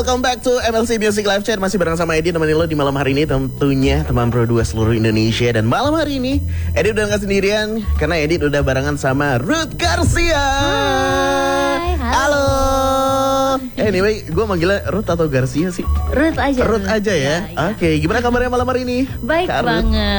welcome back to MLC Music Live Chat. Masih bareng sama Edi, temenin lo di malam hari ini. Tentunya teman Pro 2 seluruh Indonesia. Dan malam hari ini Edi udah gak sendirian, karena Edi udah barengan sama Ruth Garcia. Hai, halo. Anyway, gue manggilnya Ruth atau Garcia sih? Ruth aja. Ruth aja ya? Oke, gimana kabarnya malam hari ini? Baik banget.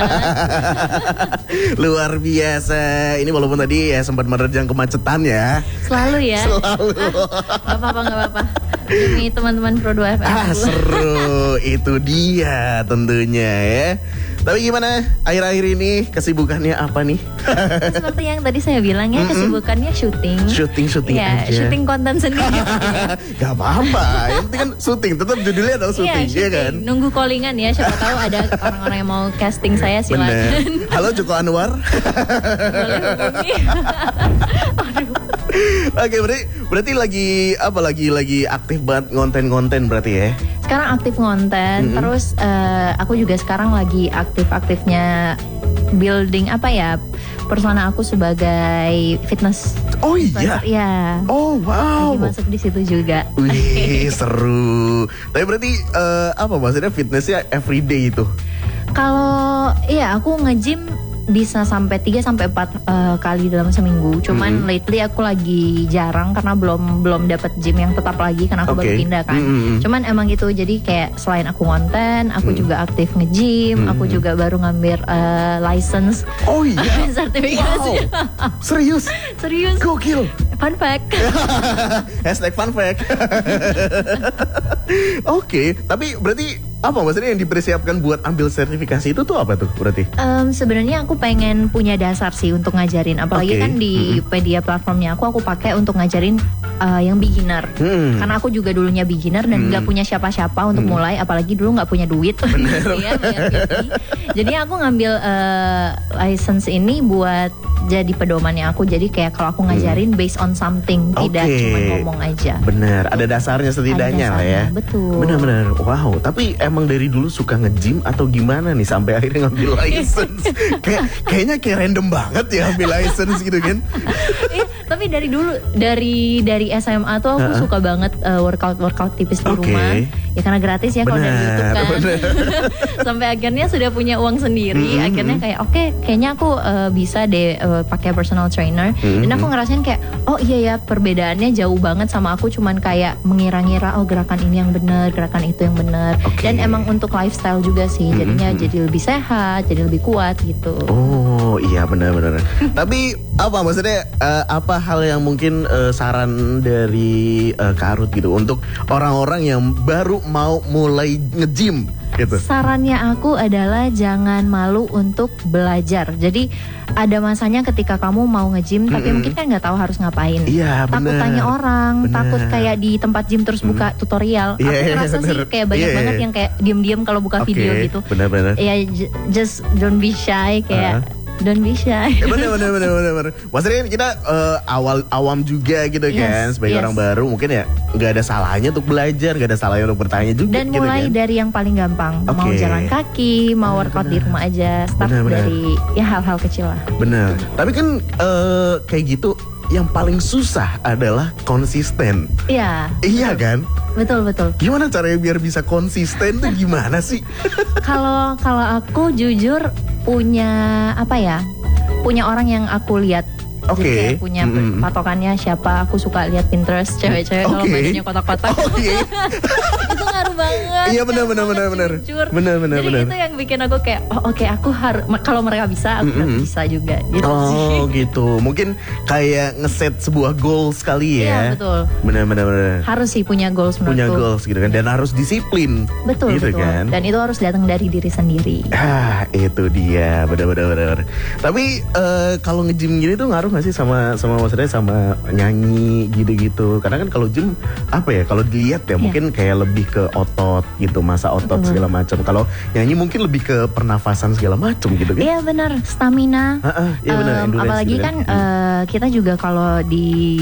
Luar biasa. Ini walaupun tadi ya sempat menerjang kemacetan ya. Selalu ya. Selalu. Gak apa-apa. Demi teman-teman Pro 2 FM. Seru. Itu dia tentunya ya. Tapi gimana akhir-akhir ini kesibukannya apa nih? Seperti yang tadi saya bilang ya, kesibukannya syuting. Syuting ya, aja. Syuting konten sendiri. Gak apa-apa. Yang penting kan syuting. Tetap judulnya adalah syuting, ya kan? Nunggu callingan ya. Siapa tahu ada orang-orang yang mau casting saya, silakan. Bener. Halo Joko Anwar. Boleh hubungi. Aduh. Oke, berarti lagi apa lagi aktif banget konten berarti ya? Sekarang aktif konten, terus aku juga sekarang lagi aktif-aktifnya building persona aku sebagai fitness. Oh iya. Iya. Oh wow. Lagi masuk di situ juga. Wih, seru. Tapi berarti apa maksudnya fitnessnya everyday itu? Kalau aku nge-gym bisa sampai 3-4 kali dalam seminggu. Cuman lately aku lagi jarang karena belum dapat gym yang tetap lagi karena aku baru pindah kan. Cuman emang gitu, jadi kayak selain aku konten, aku juga aktif nge-gym, aku juga baru ngambil license. Oh iya. Sertifikasi. Wow. Serius? Serius. Gokil. Fun fact. #fun fact. Oke, tapi berarti apa maksudnya yang dipersiapkan buat ambil sertifikasi itu tuh apa tuh berarti? Sebenarnya aku pengen punya dasar sih untuk ngajarin, apalagi kan di media platformnya aku pakai untuk ngajarin yang beginner. Karena aku juga dulunya beginner dan nggak punya siapa-siapa untuk mulai, apalagi dulu nggak punya duit. Ya, jadi aku ngambil license ini buat jadi pedomannya aku. Jadi kayak kalau aku ngajarin based on something, tidak cuma ngomong aja. Bener, ada dasarnya setidaknya lah ya. Betul. Bener. Wow, tapi emang dari dulu suka nge-gym atau gimana nih sampai akhirnya ngambil license? Kayaknya kayak random banget ya ambil license gitu kan? Tapi dari dulu, dari SMA tuh aku suka banget workout tipis di rumah. Ya karena gratis ya kalau dari YouTube kan. Sampai akhirnya sudah punya uang sendiri. Akhirnya kayak kayaknya aku bisa deh pakai personal trainer. Dan aku ngerasain kayak oh iya ya, perbedaannya jauh banget sama aku cuman kayak mengira-ngira gerakan ini yang benar, gerakan itu yang benar. Dan emang untuk lifestyle juga sih. Jadinya jadi lebih sehat, jadi lebih kuat gitu. Oh iya benar. Tapi apa maksudnya apa hal yang mungkin saran dari Kak Ruth gitu untuk orang-orang yang baru mau mulai nge-gym gitu? Sarannya aku adalah jangan malu untuk belajar. Jadi ada masanya ketika kamu mau nge-gym tapi mungkin kan nggak tahu harus ngapain. Iya, takut tanya orang, takut kayak di tempat gym terus buka tutorial. Aku ngerasa sih kayak banyak banget yang kayak diem-diem kalau buka video gitu. Benar. Ya just don't be shy kayak. Don't be shy. Bener. Maksudnya kita awam juga gitu kan. Sebagai orang baru mungkin ya gak ada salahnya untuk belajar, gak ada salahnya untuk bertanya juga. Dan gitu mulai dari yang paling gampang. Mau jalan kaki, mau workout di rumah aja. Start dari hal-hal kecil lah. Bener. Tapi kan kayak gitu yang paling susah adalah konsisten. Iya. Iya kan? Betul. Gimana caranya biar bisa konsisten tuh gimana sih? Kalau aku jujur punya punya orang yang aku lihat. Jadi kayak punya patokannya siapa. Aku suka lihat Pinterest cewek-cewek kalau bajunya kotak-kotak. Itu ngaruh banget. Iya benar. Jadi itu yang bikin aku kayak aku harus, kalau mereka bisa aku bisa juga gitu sih. Gitu. Mungkin kayak ngeset sebuah goals kali ya. Iya betul. Benar. Harus sih punya goals menurutku. Punya goals gitu kan, dan harus disiplin. Betul. Kan? Dan itu harus datang dari diri sendiri. Itu dia. Benar. Tapi kalau nge-gym gini tuh ngaruh nggak sih sama maksudnya sama nyanyi gitu-gitu? Karena kan kalau gym kalau dilihat ya mungkin kayak lebih ke otot gitu, masa otot segala macam. Kalau nyanyi mungkin lebih ke pernafasan segala macam gitu kan? Iya benar, stamina. Iya benar. Apalagi gitu kan kita juga kalau di